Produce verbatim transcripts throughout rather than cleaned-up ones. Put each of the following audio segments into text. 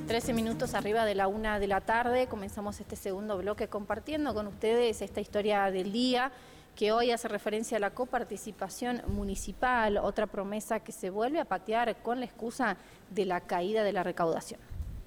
trece minutos arriba de la una de la tarde, comenzamos este segundo bloque compartiendo con ustedes esta historia del día que hoy hace referencia a la coparticipación municipal, otra promesa que se vuelve a patear con la excusa de la caída de la recaudación.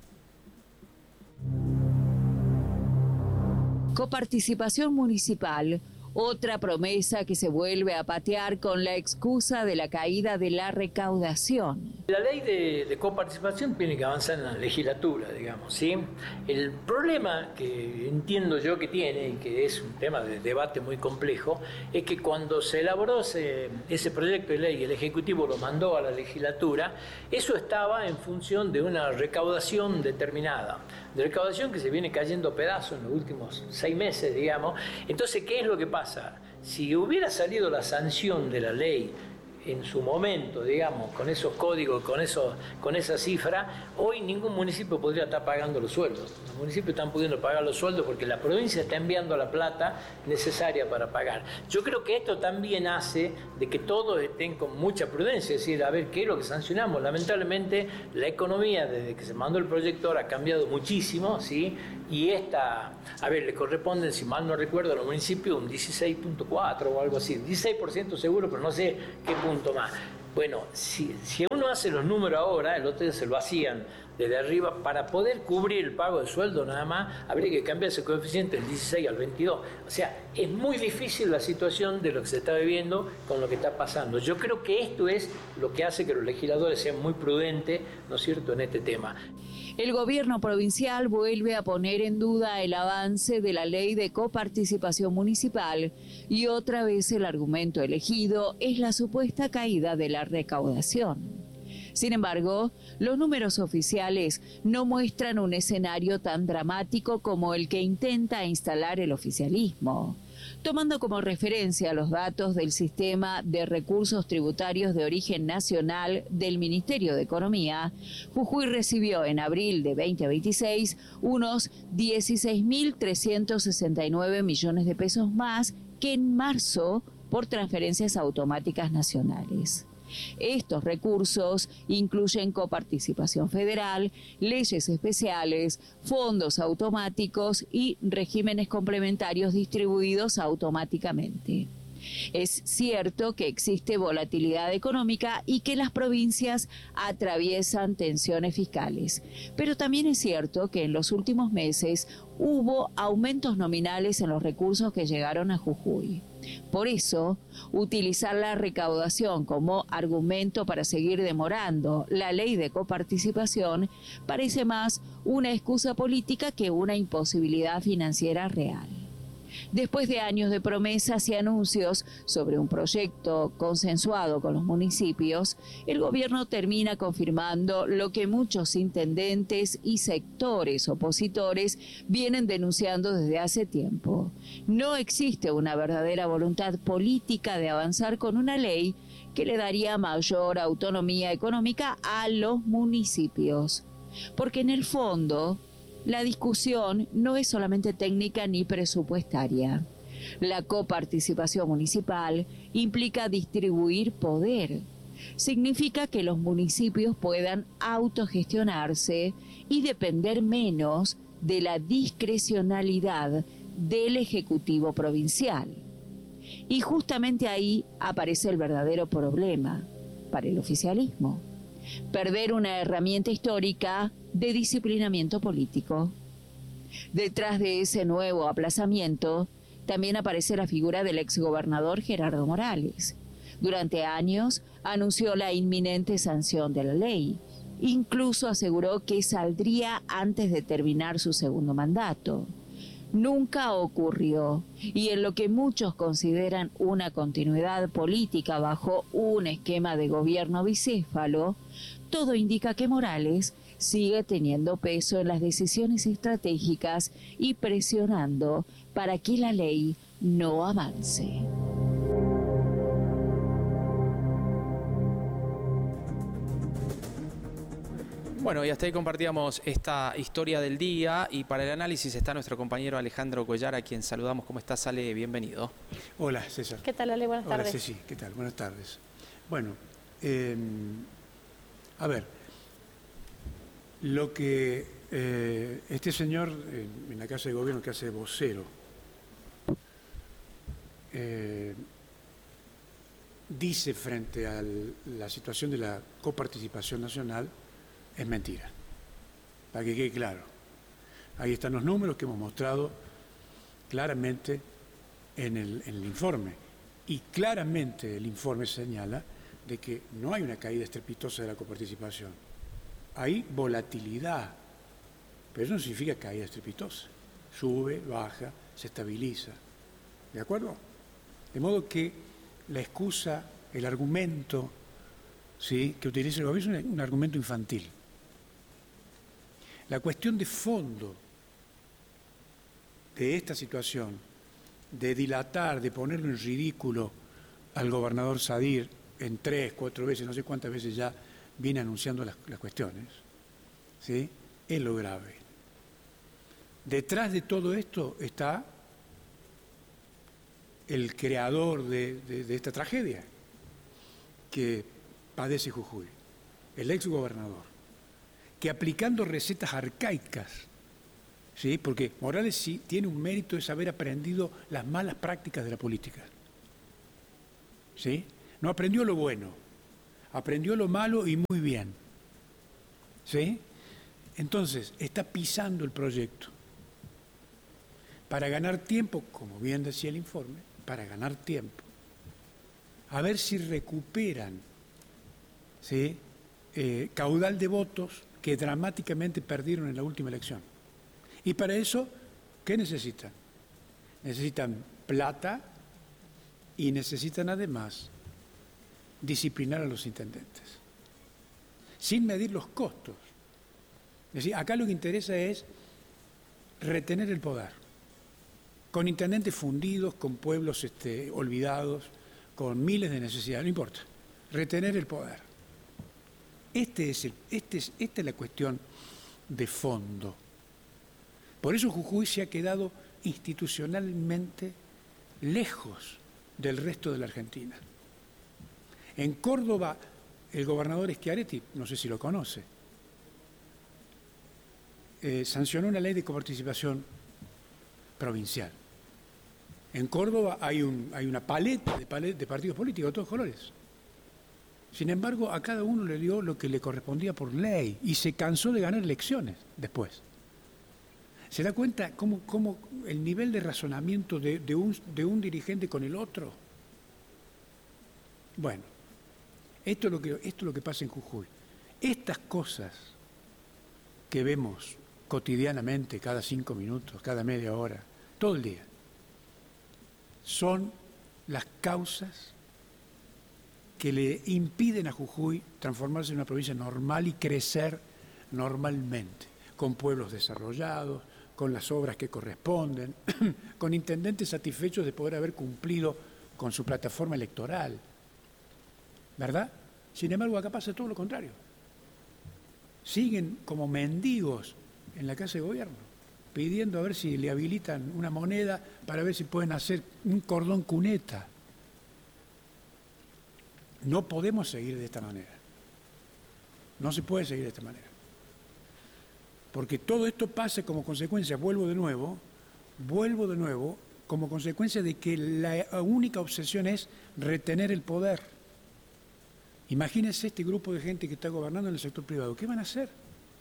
Coparticipación municipal, otra promesa que se vuelve a patear con la excusa de la caída de la recaudación. La ley de, de coparticipación tiene que avanzar en la legislatura, digamos, ¿sí? El problema que entiendo yo que tiene, y que es un tema de debate muy complejo, es que cuando se elaboró ese, ese proyecto de ley y el Ejecutivo lo mandó a la legislatura, eso estaba en función de una recaudación determinada, de recaudación que se viene cayendo a pedazos en los últimos seis meses, digamos. Entonces, ¿qué es lo que pasa? Si hubiera salido la sanción de la ley en su momento, digamos, con esos códigos, con, esos, con esa cifra, hoy ningún municipio podría estar pagando los sueldos. Los municipios están pudiendo pagar los sueldos porque la provincia está enviando la plata necesaria para pagar. Yo creo que esto también hace de que todos estén con mucha prudencia, es decir, a ver qué es lo que sancionamos. Lamentablemente, la economía desde que se mandó el proyector ha cambiado muchísimo, ¿sí? Y esta, a ver, le corresponden, si mal no recuerdo, a los municipios un dieciséis punto cuatro o algo así, dieciséis por ciento seguro, pero no sé qué punto más. Bueno, si, si uno hace los números ahora, el otro día se lo hacían desde arriba, para poder cubrir el pago de sueldo nada más, habría que cambiar ese coeficiente del dieciséis al veintidós. O sea, es muy difícil la situación de lo que se está viviendo con lo que está pasando. Yo creo que esto es lo que hace que los legisladores sean muy prudentes, ¿no es cierto?, en este tema. El gobierno provincial vuelve a poner en duda el avance de la ley de coparticipación municipal y otra vez el argumento elegido es la supuesta caída de la recaudación. Sin embargo, los números oficiales no muestran un escenario tan dramático como el que intenta instalar el oficialismo. Tomando como referencia los datos del Sistema de Recursos Tributarios de Origen Nacional del Ministerio de Economía, Jujuy recibió en abril de veinte veintiséis unos dieciséis mil trescientos sesenta y nueve millones de pesos más que en marzo por transferencias automáticas nacionales. Estos recursos incluyen coparticipación federal, leyes especiales, fondos automáticos y regímenes complementarios distribuidos automáticamente. Es cierto que existe volatilidad económica y que las provincias atraviesan tensiones fiscales, pero también es cierto que en los últimos meses hubo aumentos nominales en los recursos que llegaron a Jujuy. Por eso, utilizar la recaudación como argumento para seguir demorando la ley de coparticipación parece más una excusa política que una imposibilidad financiera real. Después de años de promesas y anuncios sobre un proyecto consensuado con los municipios, el gobierno termina confirmando lo que muchos intendentes y sectores opositores vienen denunciando desde hace tiempo. No existe una verdadera voluntad política de avanzar con una ley que le daría mayor autonomía económica a los municipios. Porque en el fondo, la discusión no es solamente técnica ni presupuestaria. La coparticipación municipal implica distribuir poder. Significa que los municipios puedan autogestionarse y depender menos de la discrecionalidad del Ejecutivo provincial. Y justamente ahí aparece el verdadero problema para el oficialismo. Perder una herramienta histórica de disciplinamiento político. Detrás de ese nuevo aplazamiento también aparece la figura del exgobernador Gerardo Morales. Durante años anunció la inminente sanción de la ley. Incluso aseguró que saldría antes de terminar su segundo mandato. Nunca ocurrió, y en lo que muchos consideran una continuidad política bajo un esquema de gobierno bicéfalo, todo indica que Morales sigue teniendo peso en las decisiones estratégicas y presionando para que la ley no avance. Bueno, y hasta ahí compartíamos esta historia del día y para el análisis está nuestro compañero Alejandro Cuellar, a quien saludamos. ¿Cómo estás, Ale? Bienvenido. Hola, César. ¿Qué tal, Ale? Buenas Hola, tardes. Hola, Ceci. ¿Qué tal? Buenas tardes. Bueno, eh, a ver, Lo que eh, este señor en, en la Casa de Gobierno, que hace vocero, eh, dice frente a la situación de la coparticipación nacional es mentira. Para que quede claro. Ahí están los números que hemos mostrado claramente en el, en el informe. Y claramente el informe señala de que no hay una caída estrepitosa de la coparticipación. Hay volatilidad, pero eso no significa caída estrepitosa. Sube, baja, se estabiliza. ¿De acuerdo? De modo que la excusa, el argumento, ¿sí?, que utiliza el gobierno es un argumento infantil. La cuestión de fondo de esta situación, de dilatar, de ponerlo en ridículo al gobernador Sadir en tres, cuatro veces, no sé cuántas veces ya viene anunciando las, las cuestiones, ¿sí?, es lo grave. Detrás de todo esto está el creador de, de, de esta tragedia que padece Jujuy, el exgobernador, que aplicando recetas arcaicas, ¿sí?, porque Morales sí tiene un mérito de haber aprendido las malas prácticas de la política, ¿sí? No aprendió lo bueno, aprendió lo malo y muy bien, ¿sí? Entonces, está pisando el proyecto para ganar tiempo, como bien decía el informe, para ganar tiempo, a ver si recuperan, ¿sí?, eh, caudal de votos que dramáticamente perdieron en la última elección. Y para eso, ¿qué necesitan? Necesitan plata y necesitan además disciplinar a los intendentes, sin medir los costos. Es decir, acá lo que interesa es retener el poder, con intendentes fundidos, con pueblos este, olvidados, con miles de necesidades, no importa, retener el poder. Este es el, este es, esta es la cuestión de fondo. Por eso Jujuy se ha quedado institucionalmente lejos del resto de la Argentina. En Córdoba, el gobernador Schiaretti, no sé si lo conoce, eh, sancionó una ley de coparticipación provincial. En Córdoba hay, un, hay una paleta de, palet, de partidos políticos de todos colores. Sin embargo, a cada uno le dio lo que le correspondía por ley y se cansó de ganar elecciones después. ¿Se da cuenta cómo, cómo el nivel de razonamiento de, de, un, de un dirigente con el otro? Bueno, esto es, lo que, esto es lo que pasa en Jujuy. Estas cosas que vemos cotidianamente, cada cinco minutos, cada media hora, todo el día, son las causas que le impiden a Jujuy transformarse en una provincia normal y crecer normalmente, con pueblos desarrollados, con las obras que corresponden, con intendentes satisfechos de poder haber cumplido con su plataforma electoral. ¿Verdad? Sin embargo, acá pasa todo lo contrario. Siguen como mendigos en la Casa de Gobierno, pidiendo a ver si le habilitan una moneda para ver si pueden hacer un cordón cuneta. No podemos seguir de esta manera. No se puede seguir de esta manera. Porque todo esto pasa como consecuencia, vuelvo de nuevo, vuelvo de nuevo, como consecuencia de que la única obsesión es retener el poder. Imagínense este grupo de gente que está gobernando en el sector privado. ¿Qué van a hacer?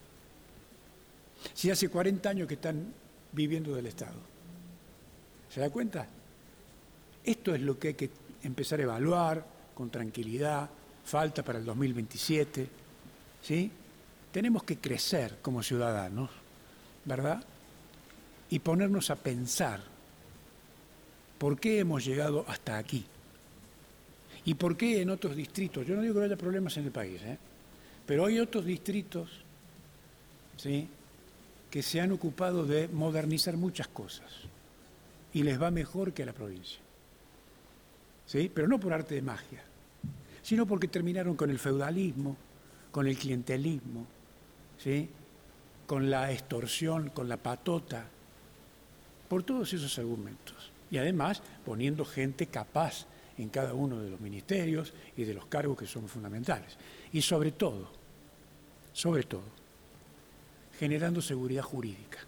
Si hace cuarenta años que están viviendo del Estado. ¿Se da cuenta? Esto es lo que hay que empezar a evaluar con tranquilidad. Falta para el dos mil veintisiete. ¿Sí? Tenemos que crecer como ciudadanos, ¿verdad? Y ponernos a pensar por qué hemos llegado hasta aquí. ¿Y por qué en otros distritos? Yo no digo que no haya problemas en el país, ¿eh? Pero hay otros distritos, ¿sí?, que se han ocupado de modernizar muchas cosas y les va mejor que a la provincia. ¿Sí? Pero no por arte de magia, sino porque terminaron con el feudalismo, con el clientelismo, ¿sí?, con la extorsión, con la patota, por todos esos argumentos. Y además poniendo gente capaz en cada uno de los ministerios y de los cargos que son fundamentales. Y sobre todo, sobre todo, generando seguridad jurídica.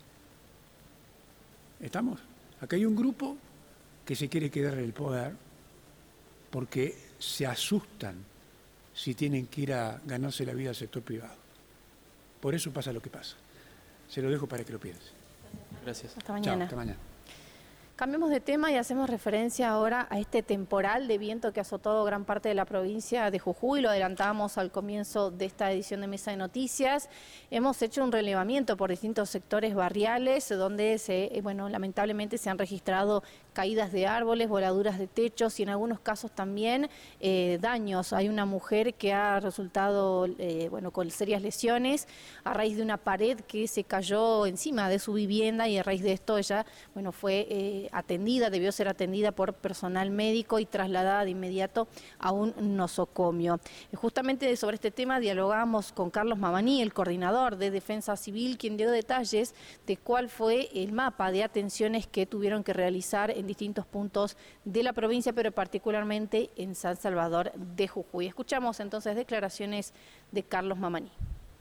¿Estamos? Acá hay un grupo que se quiere quedar en el poder porque se asustan si tienen que ir a ganarse la vida al sector privado. Por eso pasa lo que pasa. Se lo dejo para que lo piense. Gracias. Hasta mañana. Chao, hasta mañana. Cambiemos de tema y hacemos referencia ahora a este temporal de viento que azotó gran parte de la provincia de Jujuy. Lo adelantábamos al comienzo de esta edición de Mesa de Noticias. Hemos hecho un relevamiento por distintos sectores barriales donde, se, bueno, lamentablemente se han registrado caídas de árboles, voladuras de techos y en algunos casos también eh, daños. Hay una mujer que ha resultado eh, bueno, con serias lesiones a raíz de una pared que se cayó encima de su vivienda y a raíz de esto ella bueno, fue eh, atendida, debió ser atendida por personal médico y trasladada de inmediato a un nosocomio. Justamente sobre este tema dialogamos con Carlos Mamaní, el coordinador de Defensa Civil, quien dio detalles de cuál fue el mapa de atenciones que tuvieron que realizar en distintos puntos de la provincia, pero particularmente en San Salvador de Jujuy. Escuchamos entonces declaraciones de Carlos Mamaní.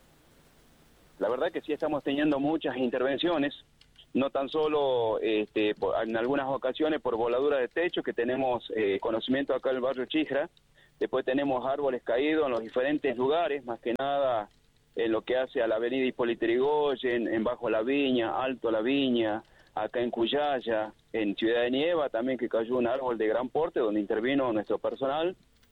La verdad que sí estamos teniendo muchas intervenciones, no tan solo este, por, en algunas ocasiones por voladura de techo, que tenemos eh, conocimiento acá en el barrio Chijra, después tenemos árboles caídos en los diferentes lugares, más que nada en lo que hace a la avenida Hipólito Yrigoyen, en Bajo la Viña, Alto la Viña, acá en Cuyaya, en Ciudad de Nieva también, que cayó un árbol de gran porte donde intervino nuestro personal.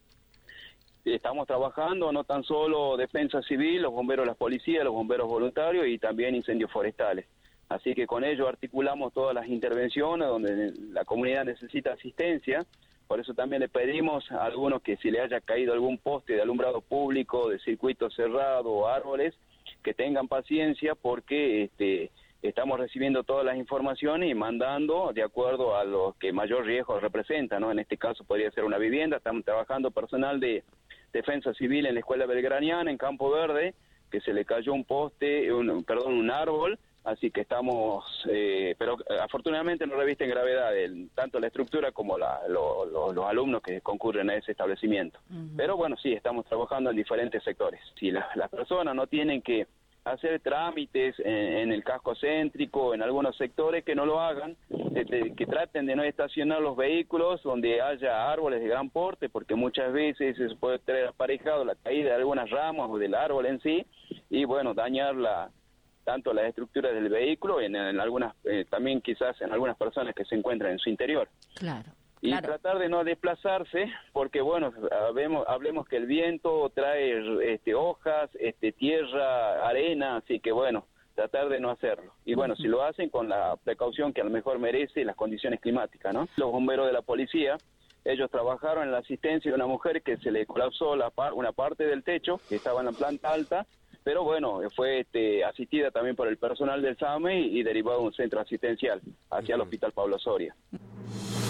Estamos trabajando no tan solo defensa civil, los bomberos, las policías, los bomberos voluntarios y también incendios forestales. Así que con ello articulamos todas las intervenciones donde la comunidad necesita asistencia. Por eso también le pedimos a algunos que si le haya caído algún poste de alumbrado público, de circuito cerrado o árboles, que tengan paciencia porque este, estamos recibiendo todas las informaciones y mandando de acuerdo a lo que mayor riesgo representa, ¿no? En este caso podría ser una vivienda. Estamos trabajando personal de defensa civil en la Escuela Belgraniana, en Campo Verde, que se le cayó un poste, un, perdón, un árbol. Así que estamos, eh, pero afortunadamente no revisten gravedad el, tanto la estructura como la, lo, lo, los alumnos que concurren a ese establecimiento. Uh-huh. Pero bueno, sí, estamos trabajando en diferentes sectores. Si la, las personas no tienen que hacer trámites en, en el casco céntrico, en algunos sectores, que no lo hagan, eh, que traten de no estacionar los vehículos donde haya árboles de gran porte, porque muchas veces se puede traer aparejado la caída de algunas ramas o del árbol en sí, y bueno, dañar la... tanto las estructuras del vehículo, en, en algunas eh, también quizás en algunas personas que se encuentran en su interior. Claro. Y claro. tratar de no desplazarse, porque bueno, hablemos, hablemos que el viento trae este, hojas, este, tierra, arena, así que bueno, tratar de no hacerlo. Y bueno, uh-huh. si lo hacen con la precaución que a lo mejor merece las condiciones climáticas, ¿no? Los bomberos de la policía, ellos trabajaron en la asistencia de una mujer que se le colapsó la par, una parte del techo, que estaba en la planta alta, pero bueno, fue este, asistida también por el personal del SAME y, y derivado a un centro asistencial hacia el Hospital Pablo Soria.